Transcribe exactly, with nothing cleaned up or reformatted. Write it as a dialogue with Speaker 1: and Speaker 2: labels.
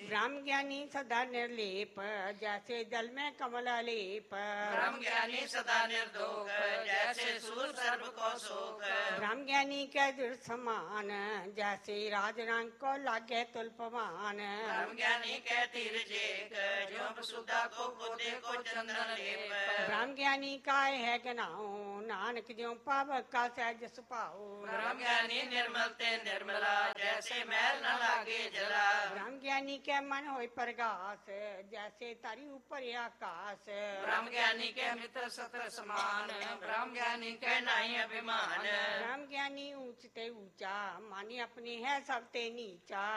Speaker 1: ब्रह्म ज्ञानी सदा निर्लेप जैसे जल में कमल लेप।
Speaker 2: ब्रह्म ज्ञानी सदा निर्दोष जैसे सूर सर्व को शोक।
Speaker 1: ब्रह्म ज्ञानी के दृढ़ समान जैसे राजरंग को लागे तुल्पमान।
Speaker 2: ब्रह्म ज्ञानी के तीर जेक जो सुधा को पोते को चंदन लेप।
Speaker 1: ब्रह्म ज्ञानी का है गनाओ नानक ज्यों पावक का सहज सुपाओ।
Speaker 2: ब्रह्म ज्ञानी निर्मल ते निर्मला जैसे मैल न लागे जला।
Speaker 1: ब्रह्म ज्ञानी के मन होय प्रगास जैसे तारी ऊपर आकाश।
Speaker 2: ब्रह्म ज्ञानी के मित्र सत्र समान ब्रह्म ज्ञानी के नहीं अभिमान।
Speaker 1: ब्रह्म ज्ञानी ऊंच ते ऊंचा मानी अपनी है सबते नीचा।